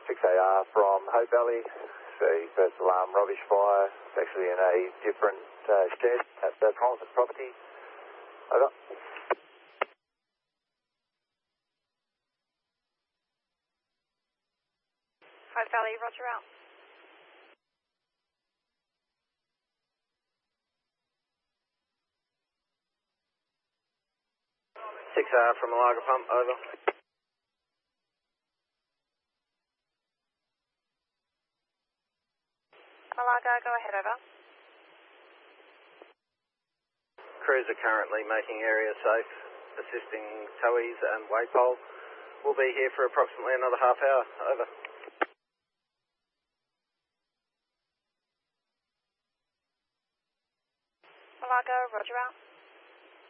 6AR from Hope Valley. The first alarm, rubbish fire. It's actually in a different shed at the Promised property. Over. Hope Valley, roger out. From Malaga Pump, over. Malaga, go ahead, over. Crews are currently making area safe, assisting towies and waypole. We'll be here for approximately another half hour, over. Malaga, roger out.